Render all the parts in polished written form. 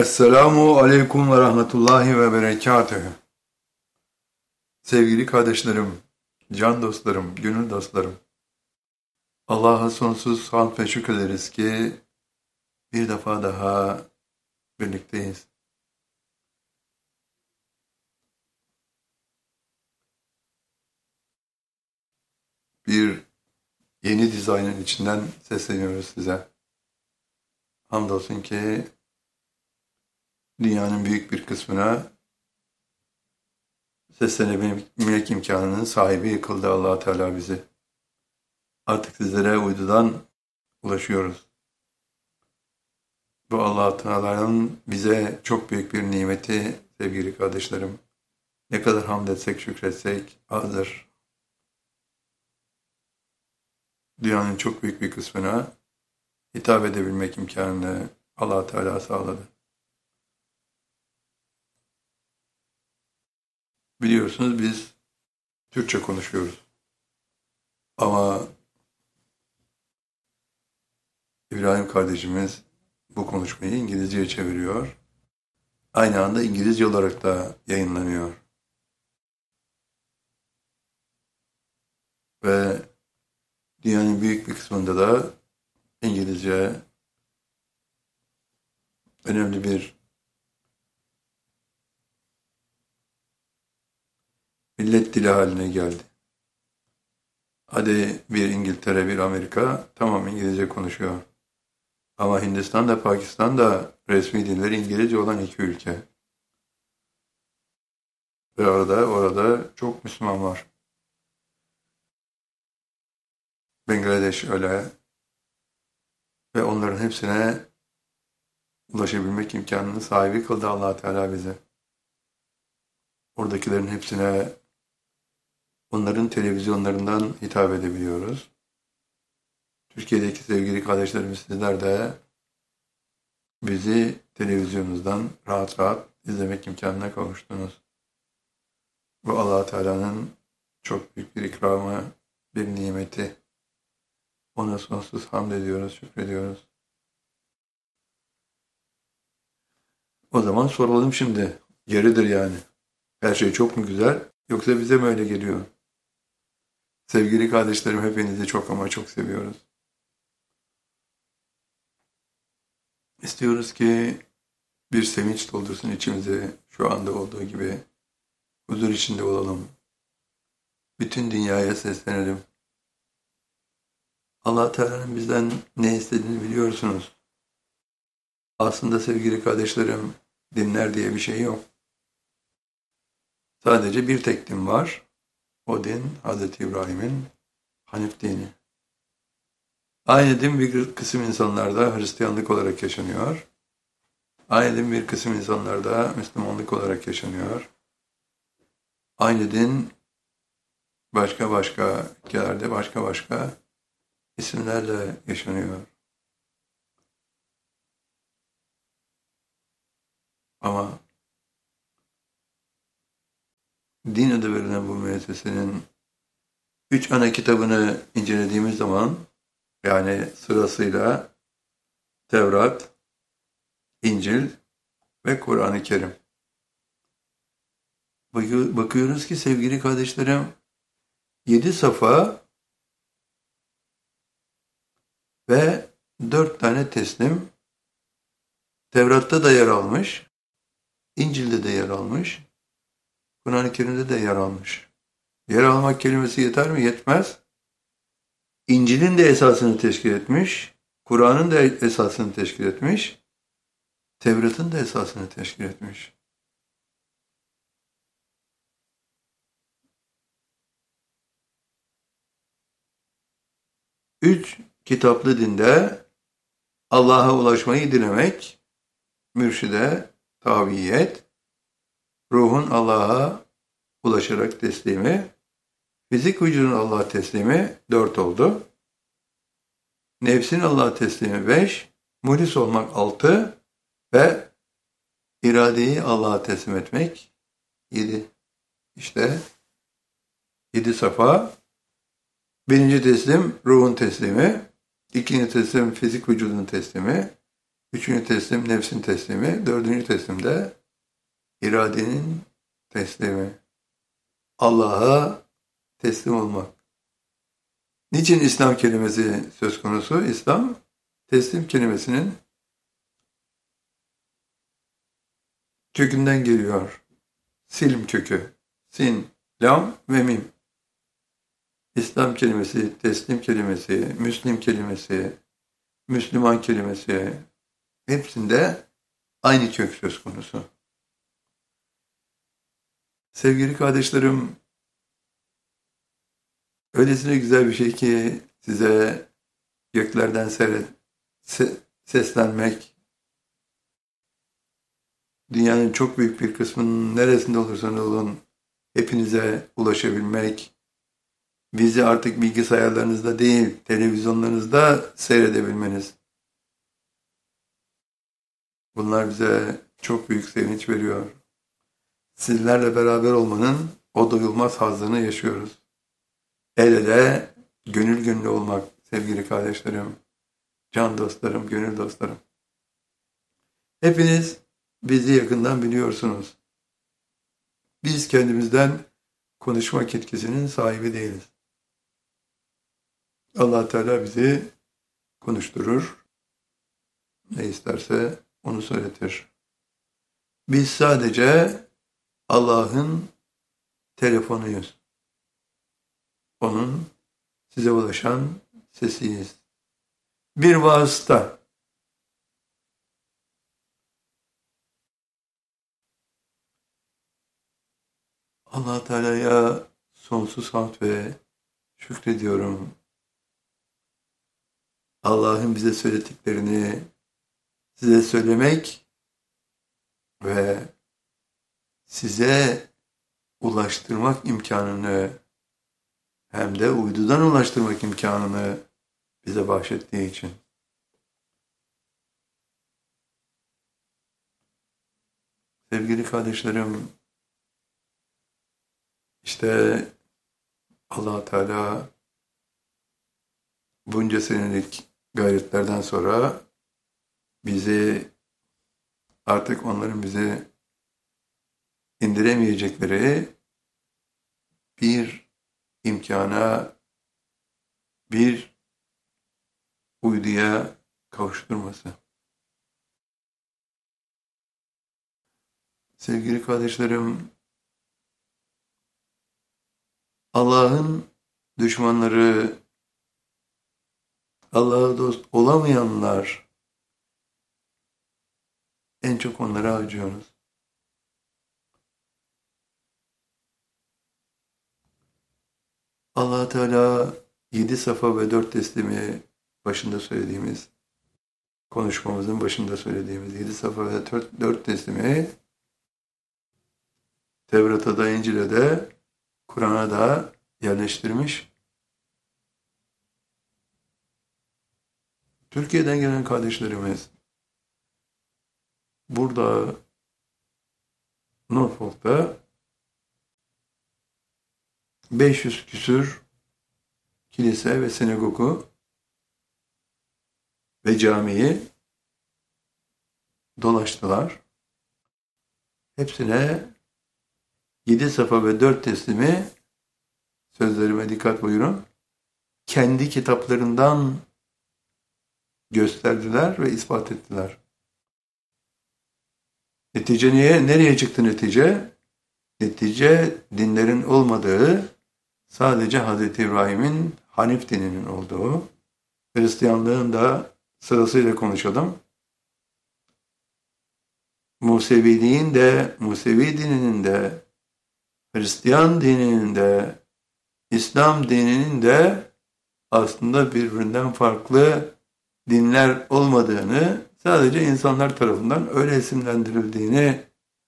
Esselamu aleyküm ve rahmetullahi ve berekatühü. Sevgili kardeşlerim, can dostlarım, gönül dostlarım. Allah'a sonsuz hamd ve şükrederiz ki bir defa daha birlikteyiz. Bir yeni dizaynın içinden sesleniyoruz size. Hamdolsun ki dünyanın büyük bir kısmına seslenebilmek imkanının sahibi kıldı Allah Teala bizi. Artık sizlere uydudan ulaşıyoruz. Bu Allah Teala'nın bize çok büyük bir nimeti sevgili kardeşlerim. Ne kadar hamd etsek, şükretsek azdır. Dünyanın çok büyük bir kısmına hitap edebilmek imkanını Allah Teala sağladı. Biliyorsunuz biz Türkçe konuşuyoruz. Ama İbrahim kardeşimiz bu konuşmayı İngilizceye çeviriyor. Aynı anda İngilizce olarak da yayınlanıyor. Ve dünyanın büyük bir kısmında da İngilizce önemli bir millet dili haline geldi. Hadi bir İngiltere, bir Amerika tamam İngilizce konuşuyor. Ama Hindistan da Pakistan da resmi dilleri İngilizce olan iki ülke. Ve orada çok Müslüman var. Bangladeş öyle. Ve onların hepsine ulaşabilmek imkanını sahibi kıldı Allah Teala bize. Oradakilerin hepsine onların televizyonlarından hitap edebiliyoruz. Türkiye'deki sevgili kardeşlerimiz sizler de bizi televizyonunuzdan rahat rahat izlemek imkanına kavuştunuz. Bu Allah Teala'nın çok büyük bir ikramı, bir nimeti. Ona sonsuz hamd ediyoruz, şükrediyoruz. O zaman soralım şimdi. Yeridir yani. Her şey çok mu güzel yoksa bize mi öyle geliyor? Sevgili kardeşlerim hepinizi çok ama çok seviyoruz. İstiyoruz ki bir sevinç doldursun içimizi şu anda olduğu gibi. Huzur içinde olalım. Bütün dünyaya seslenelim. Allah Teala'nın bizden ne istediğini biliyorsunuz. Aslında sevgili kardeşlerim, dinler diye bir şey yok. Sadece bir tek din var. O din Hz. İbrahim'in Hanif dini. Aynı din bir kısım insanlarda Hristiyanlık olarak yaşanıyor. Aynı din bir kısım insanlarda Müslümanlık olarak yaşanıyor. Aynı din başka ülkelerde başka isimlerle yaşanıyor. Ama din adı verilen bu müessesenin 3 ana kitabını incelediğimiz zaman yani sırasıyla Tevrat, İncil ve Kur'an-ı Kerim. Bakıyoruz ki sevgili kardeşlerim 7 safa ve 4 tane teslim Tevrat'ta da yer almış, İncil'de de yer almış, Kur'an-ı Kerim'de de yer almış. Yer almak kelimesi yeter mi? Yetmez. İncil'in de esasını teşkil etmiş, Kur'an'ın da esasını teşkil etmiş, Tevrat'ın da esasını teşkil etmiş. Üç kitaplı dinde Allah'a ulaşmayı dilemek, mürşide taviyet, ruhun Allah'a ulaşarak teslimi, fizik vücudun Allah'a teslimi 4 oldu. Nefsin Allah'a teslimi 5, muhlis olmak 6 ve iradeyi Allah'a teslim etmek 7. İşte 7 safa. Birinci teslim ruhun teslimi, ikinci teslim fizik vücudun teslimi, Üçüncü teslim nefsin teslimi. Dördüncü teslim de iradenin teslimi. Allah'a teslim olmak. Niçin İslam kelimesi söz konusu? İslam, teslim kelimesinin kökünden geliyor. Silm kökü. Sin, lam ve mim. İslam kelimesi, teslim kelimesi, Müslim kelimesi, Müslüman kelimesi hepsinde aynı kök söz konusu. Sevgili kardeşlerim, öylesine güzel bir şey ki size göklerden seslenmek, dünyanın çok büyük bir kısmının neresinde olursanız olun hepinize ulaşabilmek, bizi artık bilgisayarlarınızda değil, televizyonlarınızda seyredebilmeniz. Bunlar bize çok büyük sevinç veriyor. Sizlerle beraber olmanın o doyulmaz hazzını yaşıyoruz. El ele, gönül gönüle olmak sevgili kardeşlerim, can dostlarım, gönül dostlarım. Hepiniz bizi yakından biliyorsunuz. Biz kendimizden konuşmak yetkisinin sahibi değiliz. Allah Teala bizi konuşturur, ne isterse onu söyletir. Biz sadece Allah'ın telefonuyuz. Onun size ulaşan sesiyiz. Bir vasıta. Allah Teala'ya sonsuz hamd ve şükrediyorum. Allah'ın bize söylediklerini size söylemek ve size ulaştırmak imkanını hem de uydudan ulaştırmak imkanını bize bahşettiği için. Sevgili kardeşlerim, işte Allah Teala bunca senelik gayretlerden sonra bizi artık onların bize indiremeyecekleri bir imkana, bir uyduya kavuşturması. Sevgili kardeşlerim, Allah'ın düşmanları, Allah'a dost olamayanlar, en çok onlara acıyoruz. Allah Teala 7 safa ve 4 teslimi başında söylediğimiz, konuşmamızın başında söylediğimiz 7 safa ve 4 teslimi Tevrat'a da, İncil'e de, Kur'an'a da yerleştirmiş. Türkiye'den gelen kardeşlerimiz burada Norfolk'ta 500 küsür kilise ve sinagogu ve camiyi dolaştılar. Hepsine 7 safa ve 4 teslimi, sözlerime dikkat buyurun, kendi kitaplarından gösterdiler ve ispat ettiler. Netice nereye çıktı netice? Netice dinlerin olmadığı, sadece Hz. İbrahim'in Hanif dininin olduğu, Hristiyanlığın da sırasıyla konuşalım. Museviliğin de, Musevi dininin de, Hristiyan dininin de, İslam dininin de aslında birbirinden farklı dinler olmadığını, sadece insanlar tarafından öyle isimlendirildiğini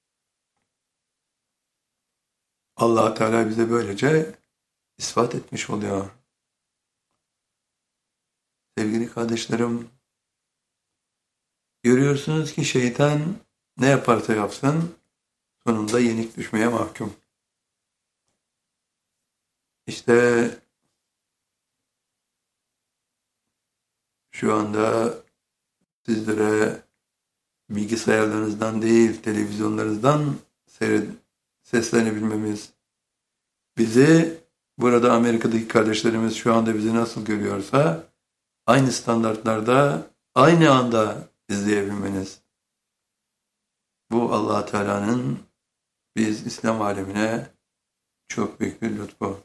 Allah Teala bize böylece ispat etmiş oluyor. Sevgili kardeşlerim, görüyorsunuz ki şeytan ne yaparsa yapsın sonunda yenik düşmeye mahkum. İşte şu anda sizlere bilgisayarlarınızdan değil, televizyonlarınızdan seslenebilmemiz, bizi burada Amerika'daki kardeşlerimiz şu anda bizi nasıl görüyorsa aynı standartlarda, aynı anda izleyebilmeniz. Bu Allah Teala'nın biz İslam alemine çok büyük bir lütfu.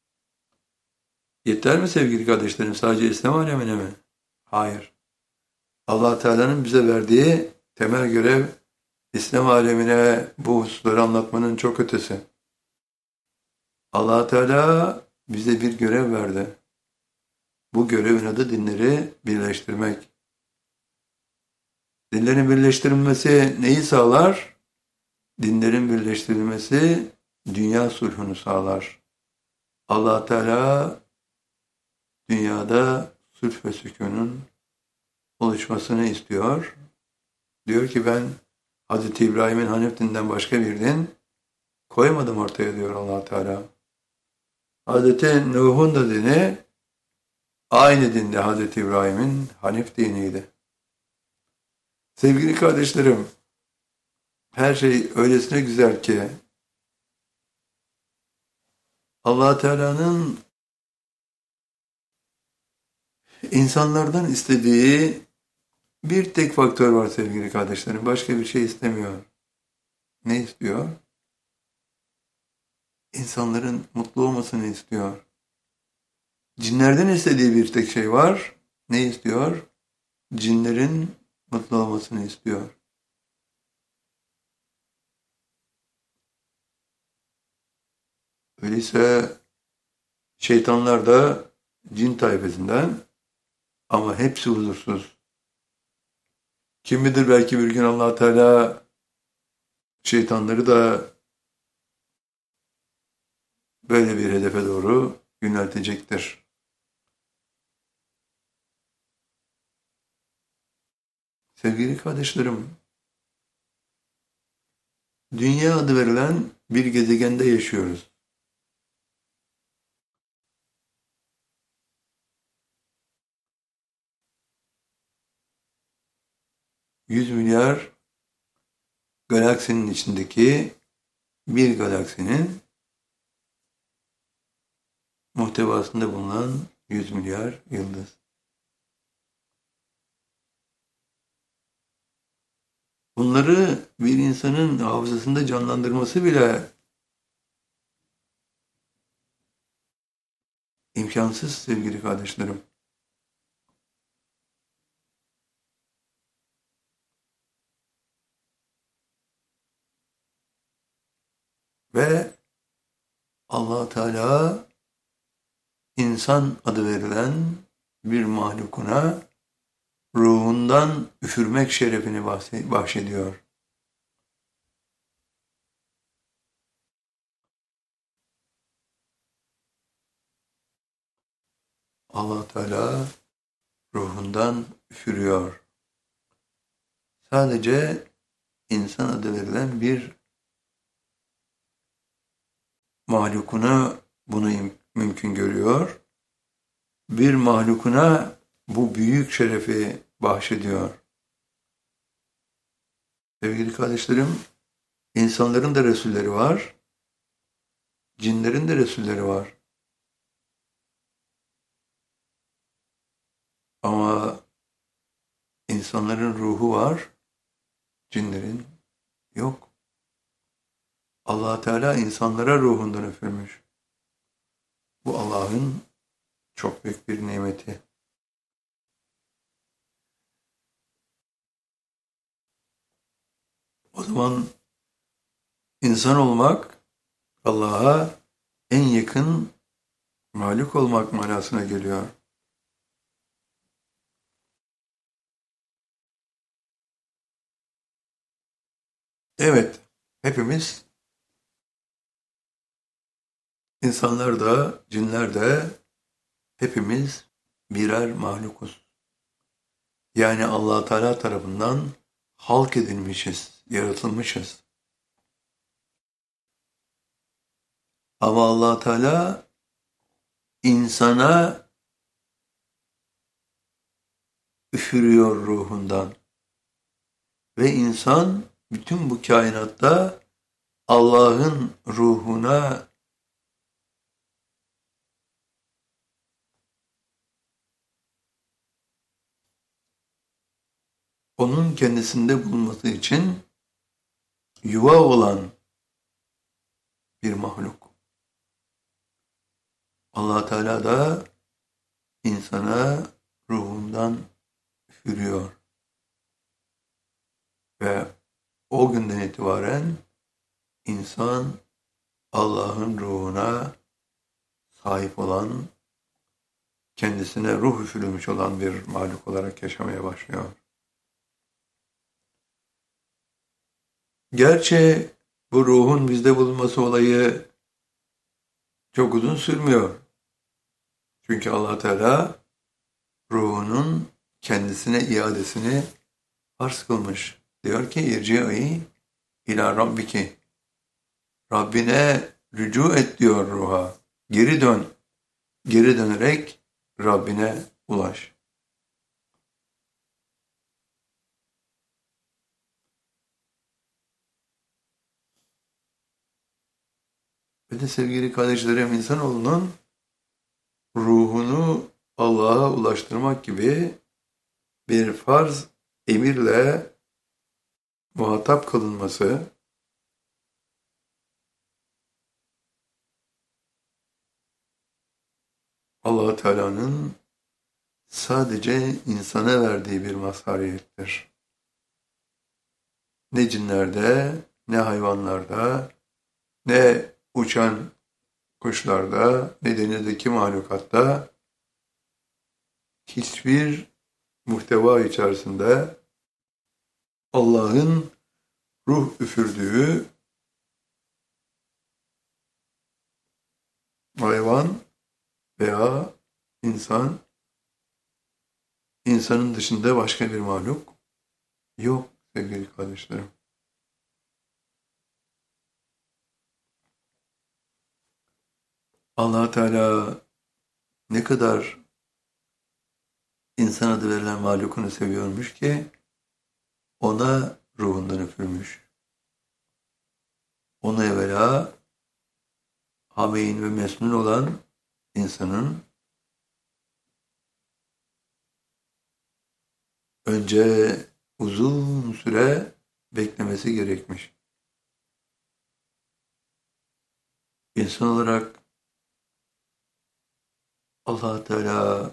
Yeter mi sevgili kardeşlerim sadece İslam alemine mi? Hayır. Allah Teala'nın bize verdiği temel görev İslam alemine bu hususları anlatmanın çok ötesi. Allah Teala bize bir görev verdi. Bu görevin adı dinleri birleştirmek. Dinlerin birleştirilmesi neyi sağlar? Dinlerin birleştirilmesi dünya sulhunu sağlar. Allah Teala dünyada sulh ve sükunun oluşmasını istiyor. Diyor ki ben Hz. İbrahim'in Hanif dininden başka bir din koymadım ortaya diyor Allah Teala. Hz. Nuh'un da dini aynı dinde Hz. İbrahim'in Hanif diniydi. Sevgili kardeşlerim, her şey öylesine güzel ki Allah Teala'nın insanlardan istediği bir tek faktör var sevgili kardeşlerim. Başka bir şey istemiyor. Ne istiyor? İnsanların mutlu olmasını istiyor. Cinlerden istediği bir tek şey var. Ne istiyor? Cinlerin mutlu olmasını istiyor. Öyleyse şeytanlar da cin tayfasından ama hepsi huzursuz. Kim bilir belki bir gün Allah Teala şeytanları da böyle bir hedefe doğru yöneltecektir. Sevgili kardeşlerim, dünya adı verilen bir gezegende yaşıyoruz. Yüz milyar galaksinin içindeki bir galaksinin muhtevasında bulunan 100 milyar yıldız. Bunları bir insanın hafızasında canlandırması bile imkansız sevgili kardeşlerim. Ve Allah Teala insan adı verilen bir mahlukuna ruhundan üfürmek şerefini bahşediyor. Allah Teala ruhundan üfürüyor. Sadece insan adı verilen bir mahlukuna bunu mümkün görüyor. Bir mahlukuna bu büyük şerefi bahşediyor. Sevgili kardeşlerim, insanların da resulleri var, cinlerin de resulleri var. Ama insanların ruhu var, cinlerin yok. Allah Teala insanlara ruhundan üfürmüş. Bu Allah'ın çok büyük bir nimeti. O zaman insan olmak Allah'a en yakın malik olmak manasına geliyor. Evet, hepimiz insanlar da, cinler de hepimiz birer mahlukuz. Yani Allah Teala tarafından halk edilmişiz, yaratılmışız. Ama Allah Teala insana üfürüyor ruhundan. Ve insan bütün bu kainatta Allah'ın ruhuna onun kendisinde bulunması için yuva olan bir mahluk. Allah Teala da insana ruhundan üfürüyor. Ve o günden itibaren insan Allah'ın ruhuna sahip olan, kendisine ruh üfürülmüş olan bir mahluk olarak yaşamaya başlıyor. Gerçi bu ruhun bizde bulunması olayı çok uzun sürmüyor. Çünkü Allah Teala ruhunun kendisine iadesini farz kılmış. Diyor ki irci'i ila rabbiki. Rabbine rücu et diyor ruha. Geri dön. Geri dönerek Rabbine ulaş. Ve de sevgili kardeşlerim, insanoğlunun ruhunu Allah'a ulaştırmak gibi bir farz emirle muhatap kılınması, Allah Teala'nın sadece insana verdiği bir mazhariyettir. Ne cinlerde, ne hayvanlarda, ne uçan kuşlarda, ne denizdeki mahlukatta hiçbir muhteva içerisinde Allah'ın ruh üfürdüğü hayvan veya insan, insanın dışında başka bir mahluk yok sevgili kardeşlerim. Allah Teala ne kadar insan adı verilen mahlukunu seviyormuş ki ona ruhundan üfürmüş. Onu evvela hameyin ve mesnun olan insanın önce uzun süre beklemesi gerekmiş. İnsan olarak Allah Teala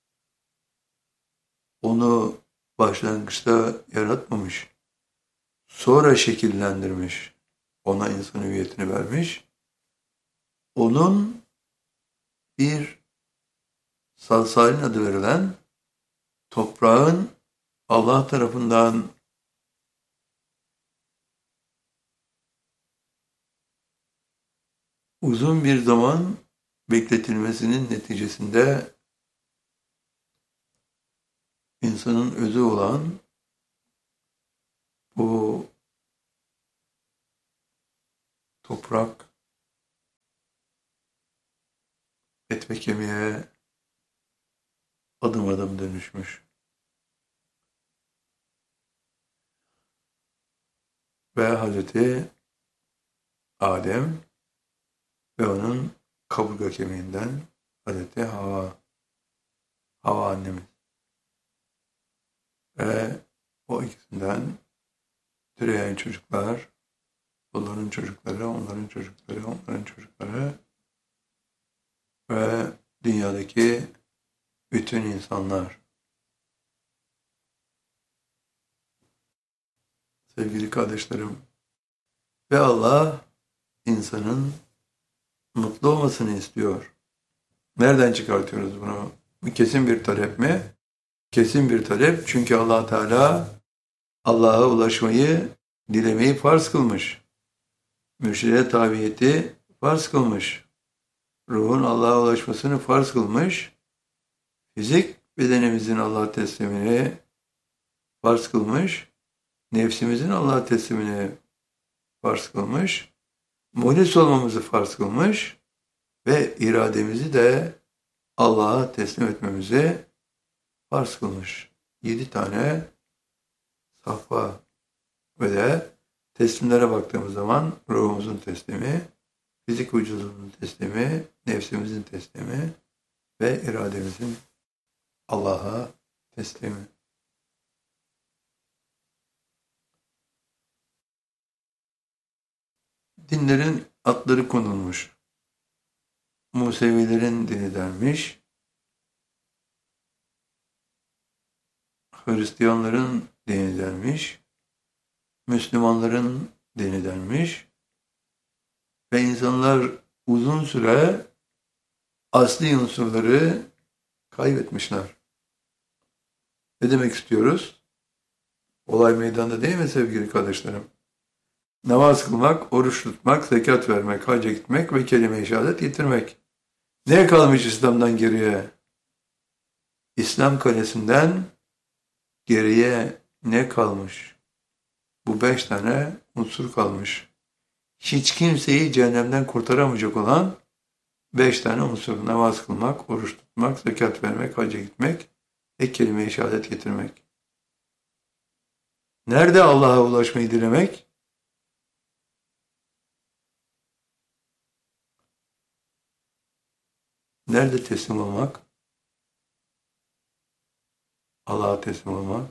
onu başlangıçta yaratmamış, sonra şekillendirmiş, ona insan hüviyetini vermiş. Onun bir salsalin adı verilen toprağın Allah tarafından uzun bir zaman bekletilmesinin neticesinde insanın özü olan bu toprak et ve kemiğe adım adım dönüşmüş. Ve Hazreti Adem ve onun kaburga kemiğinden Hazreti Hava annemiz. Ve o ikisinden türeyen çocuklar, onların çocukları, onların çocukları, onların çocukları ve dünyadaki bütün insanlar. Sevgili kardeşlerim, ve Allah insanın mutlu olmasını istiyor. Nereden çıkartıyoruz bunu? Bu kesin bir talep mi? Kesin bir talep. Çünkü Allah Teala Allah'a ulaşmayı, dilemeyi farz kılmış. Mürşide tabiyeti farz kılmış. Ruhun Allah'a ulaşmasını farz kılmış. Fizik bedenimizin Allah'a teslimini farz kılmış. Nefsimizin Allah'a teslimini farz kılmış. Muhlis olmamızı farz kılmış. Ve irademizi de Allah'a teslim etmemizi farz kılmış. 7 tane safha Ve de teslimlere baktığımız zaman ruhumuzun teslimi, fizik vücudumuzun teslimi, nefsimizin teslimi ve irademizin Allah'a teslimi. Dinlerin adları konulmuş. Musevilerin dini denmiş. Hristiyanların dini denmiş. Müslümanların dini denmiş. Ve insanlar uzun süre asli unsurları kaybetmişler. Ne demek istiyoruz? Olay meydanda değil mi sevgili kardeşlerim? Namaz kılmak, oruç tutmak, zekat vermek, hacca gitmek ve kelime-i şehadet getirmek. Ne kalmış İslam'dan geriye? İslam kalesinden geriye ne kalmış? Bu 5 tane unsur kalmış. Hiç kimseyi cehennemden kurtaramayacak olan 5 tane unsur. Namaz kılmak, oruç tutmak, zekat vermek, hacca gitmek ve kelime-i şehadet getirmek. Nerede Allah'a ulaşmayı dilemek? Nerede teslim olmak? Allah'a teslim olmak.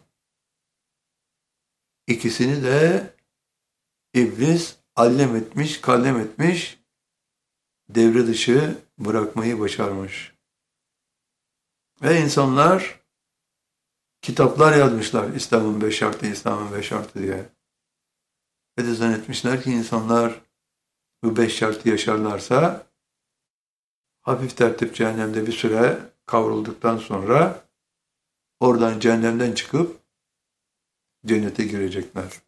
İkisini de iblis allem etmiş, kallem etmiş, devre dışı bırakmayı başarmış. Ve insanlar kitaplar yazmışlar İslam'ın 5 şartı, İslam'ın 5 şartı diye. Ve de zannetmişler ki insanlar bu 5 şartı yaşarlarsa hafif tertip cehennemde bir süre kavrulduktan sonra oradan cehennemden çıkıp cennete girecekler.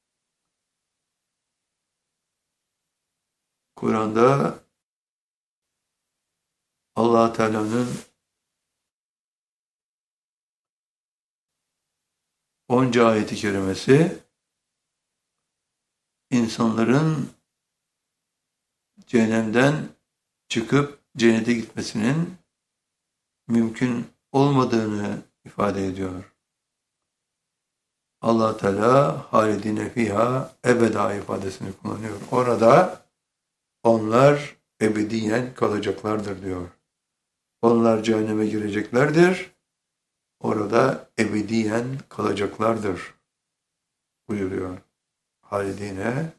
Kur'an'da Allah Teala'nın 10. ayeti kerimesi insanların cehennemden çıkıp cennete gitmesinin mümkün olmadığını ifade ediyor. Allah Teala halidine fiha ebeda ifadesini kullanıyor. Orada onlar ebediyen kalacaklardır diyor. Onlar cehenneme gireceklerdir. Orada ebediyen kalacaklardır buyuruyor. Halidine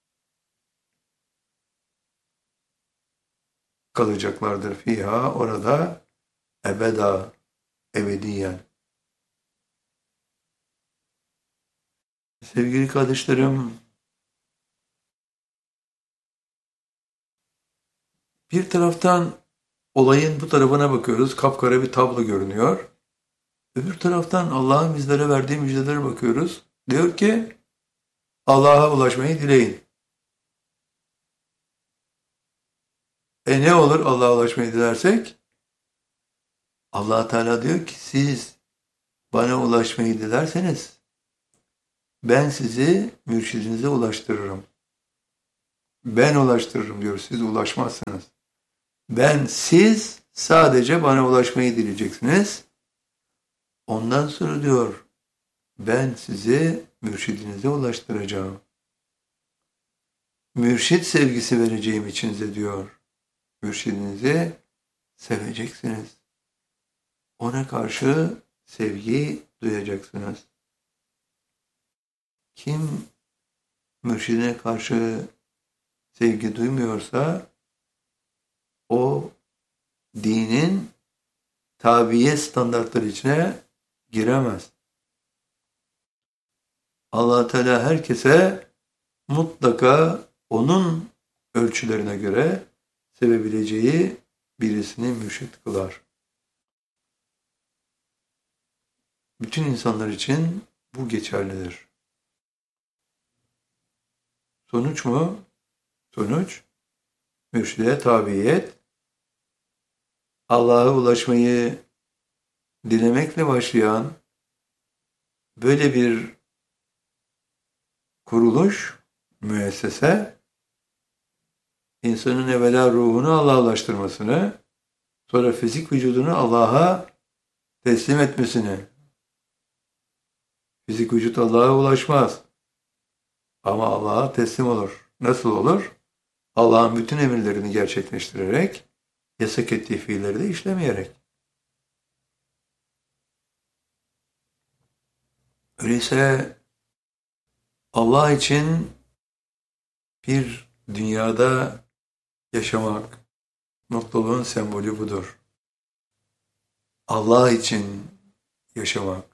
kalacaklardır fiha orada ebeda ebediyen. Sevgili kardeşlerim, bir taraftan olayın bu tarafına bakıyoruz. Kapkara bir tablo görünüyor. Öbür taraftan Allah'ın bizlere verdiği müjdelere bakıyoruz. Diyor ki Allah'a ulaşmayı dileyin. Ne olur Allah'a ulaşmayı dilersek? Allah Teala diyor ki siz bana ulaşmayı dilerseniz ben sizi mürşidinize ulaştırırım. Ben ulaştırırım diyor. Siz ulaşmazsınız. Siz sadece bana ulaşmayı dileyeceksiniz. Ondan sonra diyor ben sizi mürşidinize ulaştıracağım. Mürşit sevgisi vereceğim içinize diyor. Mürşidinizi seveceksiniz. Ona karşı sevgi duyacaksınız. Kim mürşidine karşı sevgi duymuyorsa o dinin tabiye standartları içine giremez. Allah Teala herkese mutlaka onun ölçülerine göre sevebileceği birisini mürşit kılar. Bütün insanlar için bu geçerlidir. Sonuç mu? Sonuç, mürşide tabiyet, Allah'a ulaşmayı dilemekle başlayan böyle bir kuruluş, müessese, insanın evvela ruhunu Allah'a ulaştırmasını, sonra fizik vücudunu Allah'a teslim etmesini. Fizik vücut Allah'a ulaşmaz. Ama Allah'a teslim olur. Nasıl olur? Allah'ın bütün emirlerini gerçekleştirerek, yasak ettiği fiilleri de işlemeyerek. Öyleyse Allah için bir dünyada yaşamak, mutluluğun sembolü budur. Allah için yaşamak.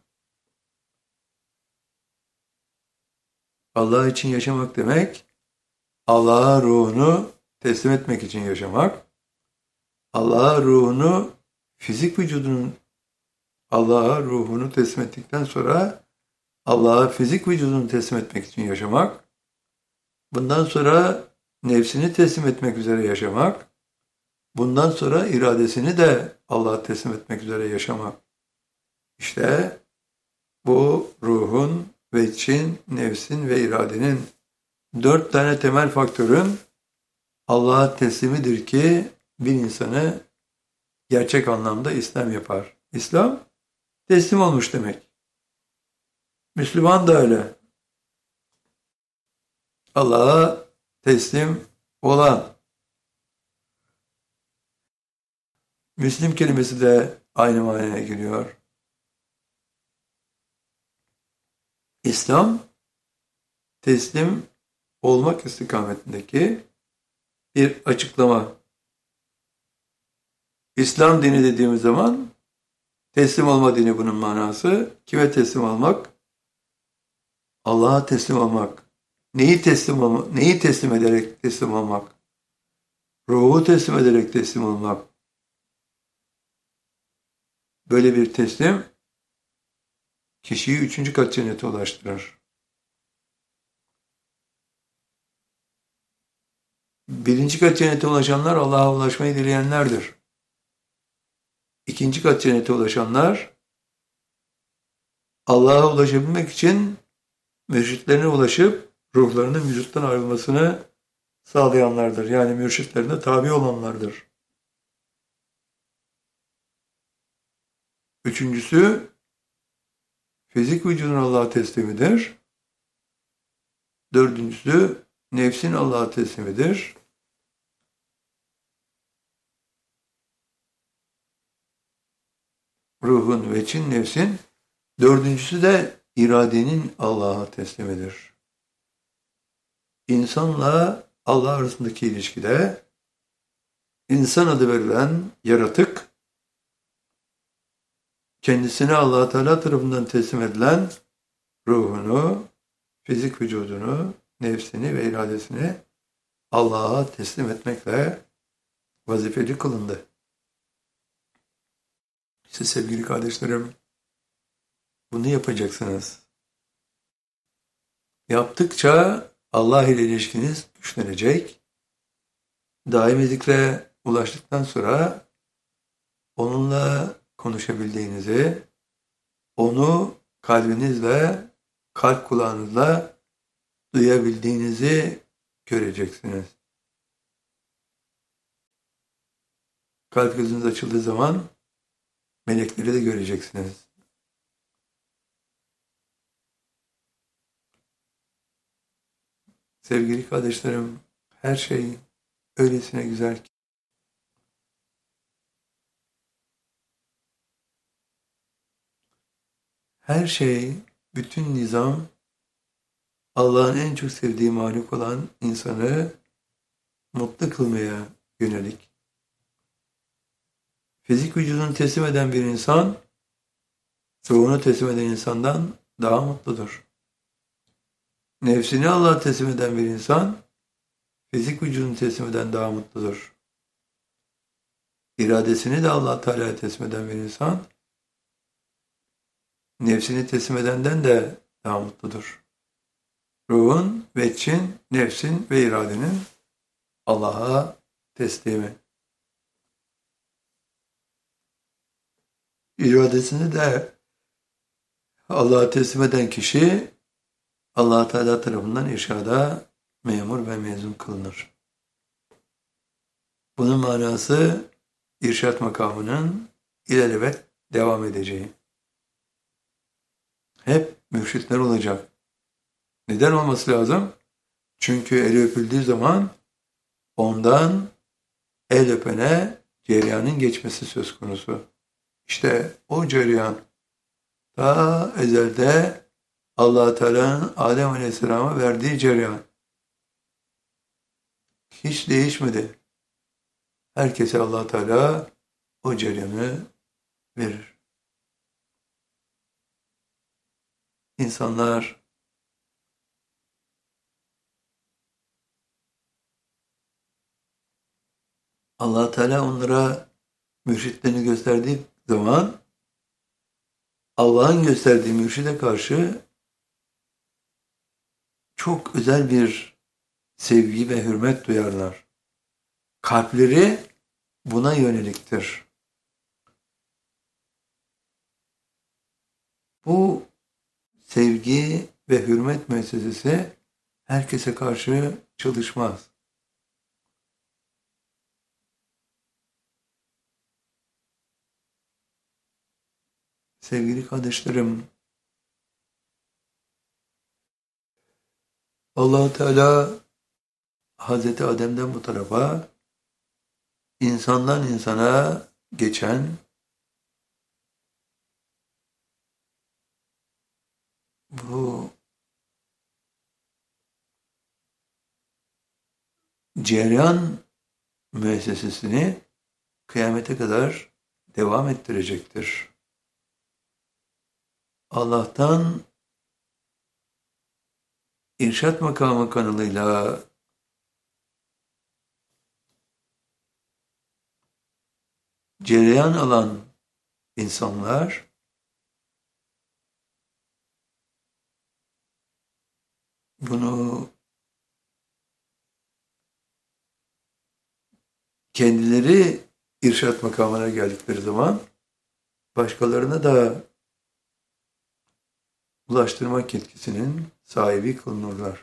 Allah için yaşamak demek, Allah'a ruhunu teslim etmek için yaşamak. Allah'a ruhunu, fizik vücudunun Allah'a ruhunu teslim ettikten sonra Allah'a fizik vücudunu teslim etmek için yaşamak. Bundan sonra nefsini teslim etmek üzere yaşamak. Bundan sonra iradesini de Allah'a teslim etmek üzere yaşamak. İşte bu ruhun ve için, nefsin ve iradenin 4 tane temel faktörün Allah'a teslimidir ki bir insanı gerçek anlamda İslam yapar. İslam teslim olmuş demek. Müslüman da öyle. Allah'a teslim olan. Müslim kelimesi de aynı manaya geliyor. İslam, teslim olmak istikametindeki bir açıklama. İslam dini dediğimiz zaman teslim olma dini bunun manası. Kime teslim olmak? Allah'a teslim olmak. Neyi teslim olmak? Neyi teslim ederek teslim olmak? Ruhu teslim ederek teslim olmak. Böyle bir teslim kişiyi 3. kat cennete ulaştırır. 1. kat cennete ulaşanlar Allah'a ulaşmayı dileyenlerdir. 2. kat cennete ulaşanlar Allah'a ulaşabilmek için mürşitlerine ulaşıp ruhlarının vücuttan ayrılmasını sağlayanlardır. Yani mürşitlerine tabi olanlardır. 3.'sü fizik vücudun Allah'a teslimidir. 4.'sü nefsin Allah'a teslimidir. Ruhun ve için nefsin. 4.'sü de iradenin Allah'a teslimidir. İnsanla Allah arasındaki ilişkide insan adı verilen yaratık kendisine Allah Teala tarafından teslim edilen ruhunu, fizik vücudunu, nefsini ve iradesini Allah'a teslim etmekle vazifeli kılındı. İşte sevgili kardeşlerim, bunu yapacaksınız. Yaptıkça Allah ile ilişkiniz güçlenecek. Daimi zikre ulaştıktan sonra onunla konuşabildiğinizi, onu kalbinizle, kalp kulağınızla duyabildiğinizi göreceksiniz. Kalp gözünüz açıldığı zaman melekleri de göreceksiniz. Sevgili kardeşlerim, her şey öylesine güzel ki. Her şey, bütün nizam, Allah'ın en çok sevdiği mahluk olan insanı mutlu kılmaya yönelik. Fizik vücudunu teslim eden bir insan, ruhunu teslim eden insandan daha mutludur. Nefsini Allah'a teslim eden bir insan, fizik vücudunu teslim eden daha mutludur. İradesini de Allah Teala'ya teslim eden bir insan, nefsini teslim edenden de daha mutludur. Ruhun, veçin, nefsin ve iradenin Allah'a teslimi. İradesini de Allah'a teslim eden kişi Allah Teala tarafından irşada memur ve mezun kılınır. Bunun manası irşat makamının ilelebet devam edeceği. Hep mürşitler olacak. Neden olması lazım? Çünkü eli öpüldüğü zaman ondan el öpene cereyanın geçmesi söz konusu. İşte o cereyan ta ezelde Allah Teala'nın Adem Aleyhisselam'a verdiği cereyan. Hiç değişmedi. Herkese Allah Teala o cereyanı verir. İnsanlar Allah Teala onlara mürşitlerini gösterdiği zaman Allah'ın gösterdiği mürşide karşı çok özel bir sevgi ve hürmet duyarlar. Kalpleri buna yöneliktir. Bu sevgi ve hürmet müessesesi herkese karşı çalışmaz. Sevgili kardeşlerim, Allah Teala Hazreti Adem'den bu tarafa insandan insana geçen bu cereyan müessesesini kıyamete kadar devam ettirecektir. Allah'tan irşat makamı kanalıyla cereyan alan insanlar bunu kendileri irşat makamına geldikleri zaman başkalarına da ulaştırmak yetkisinin sahibi kılınırlar.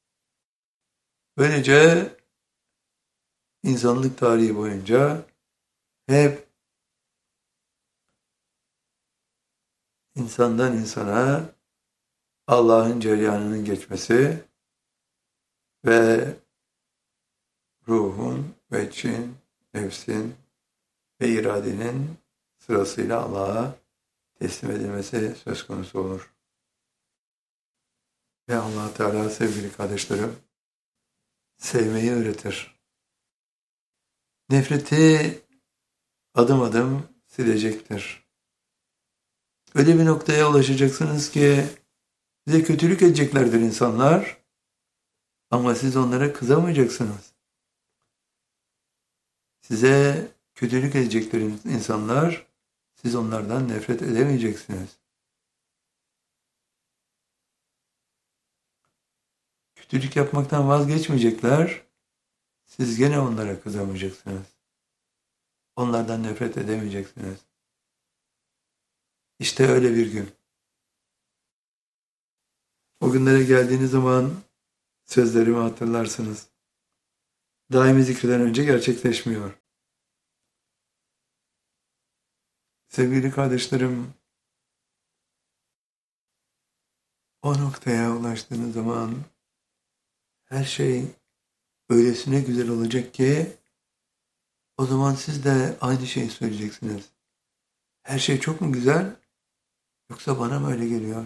Böylece insanlık tarihi boyunca hep insandan insana Allah'ın cereyanının geçmesi ve ruhun, veçin, nefsin ve iradenin sırasıyla Allah'a teslim edilmesi söz konusu olur. Ve Allah Teala sevgili kardeşlerim sevmeyi öğretir. Nefreti adım adım silecektir. Öyle bir noktaya ulaşacaksınız ki size kötülük edeceklerdir insanlar ama siz onlara kızamayacaksınız. Size kötülük edecekler insanlar, siz onlardan nefret edemeyeceksiniz. Kötülük yapmaktan vazgeçmeyecekler, siz gene onlara kızamayacaksınız. Onlardan nefret edemeyeceksiniz. İşte öyle bir gün. O günlere geldiğiniz zaman sözlerimi hatırlarsınız. Daimi zikreden önce gerçekleşmiyor. Sevgili kardeşlerim, o noktaya ulaştığınız zaman her şey öylesine güzel olacak ki o zaman siz de aynı şeyi söyleyeceksiniz. Her şey çok mu güzel yoksa bana mı öyle geliyor?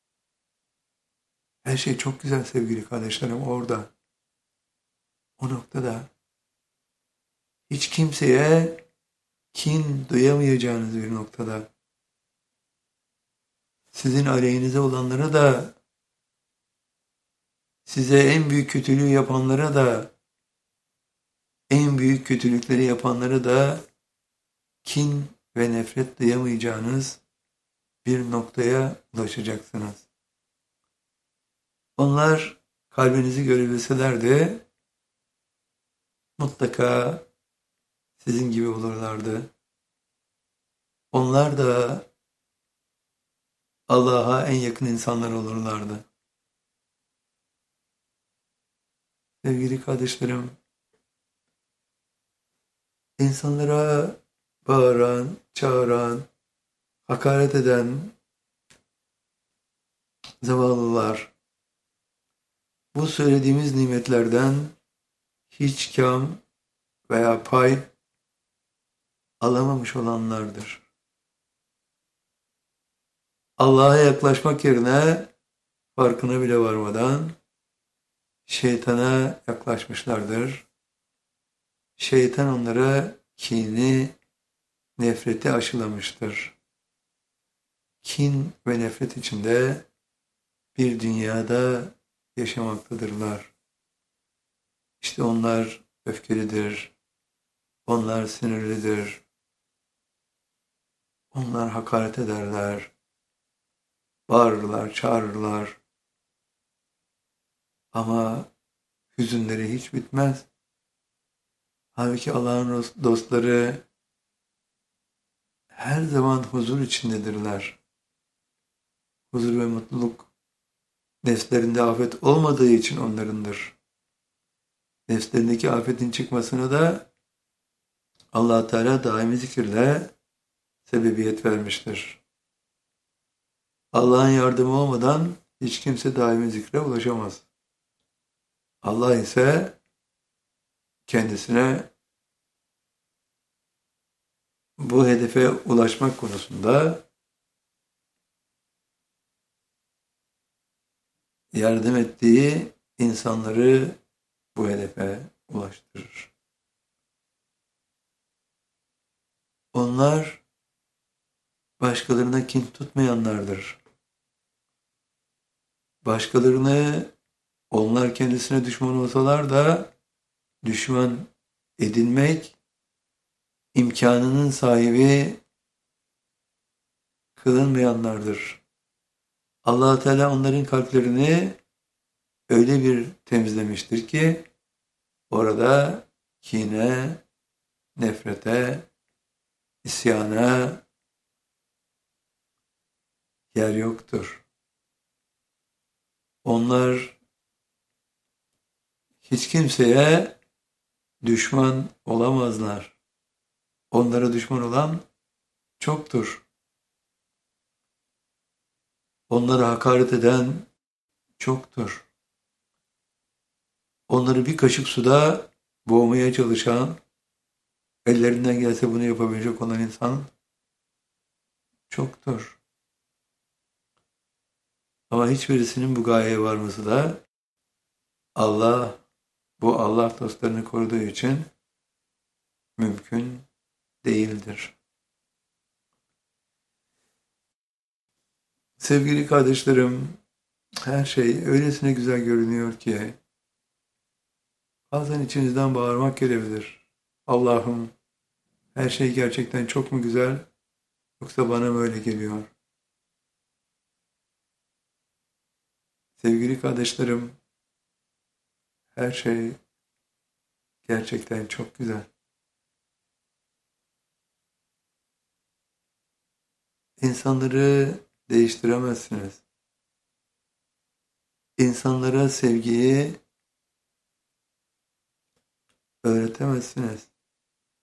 Her şey çok güzel sevgili kardeşlerim orada. O noktada hiç kimseye kin duyamayacağınız bir noktada. Sizin aleyhinize olanlara da, size en büyük kötülüğü yapanlara da, en büyük kötülükleri yapanlara da kin ve nefret duyamayacağınız bir noktaya ulaşacaksınız. Onlar kalbinizi görebilseler de mutlaka sizin gibi olurlardı. Onlar da Allah'a en yakın insanlar olurlardı. Sevgili kardeşlerim, insanlara bağıran, çağıran, hakaret eden zavallılar, bu söylediğimiz nimetlerden hiç kam veya pay alamamış olanlardır. Allah'a yaklaşmak yerine farkına bile varmadan şeytana yaklaşmışlardır. Şeytan onlara kini, nefreti aşılamıştır. Kin ve nefret içinde bir dünyada yaşamaktadırlar. İşte onlar öfkelidir, onlar sinirlidir, onlar hakaret ederler, bağırırlar, çağırırlar. Ama hüzünleri hiç bitmez. Halbuki Allah'ın dostları her zaman huzur içindedirler. Huzur ve mutluluk nefslerinde afet olmadığı için onlarındır. Nefslerindeki afetin çıkmasına da Allah Teala daimi zikirle sebebiyet vermiştir. Allah'ın yardımı olmadan hiç kimse daimi zikre ulaşamaz. Allah ise kendisine bu hedefe ulaşmak konusunda yardım ettiği insanları bu hedefe ulaştırır. Onlar başkalarına kin tutmayanlardır. Başkalarını onlar kendisine düşman olsalar da düşman edinmek imkanının sahibi kılınmayanlardır. Allah Teala onların kalplerini öyle bir temizlemiştir ki orada kine, nefrete, isyana yer yoktur. Onlar hiç kimseye düşman olamazlar. Onlara düşman olan çoktur. Onlara hakaret eden çoktur. Onları bir kaşık suda boğmaya çalışan, ellerinden gelse bunu yapabilecek olan insan çoktur. Ama hiçbirisinin bu gayeye varması da bu Allah dostlarını koruduğu için mümkün değildir. Sevgili kardeşlerim, her şey öylesine güzel görünüyor ki bazen içinizden bağırmak gelebilir. Allah'ım, her şey gerçekten çok mu güzel yoksa bana mı öyle geliyor? Sevgili kardeşlerim, her şey gerçekten çok güzel. İnsanları değiştiremezsiniz. İnsanlara sevgiyi öğretemezsiniz.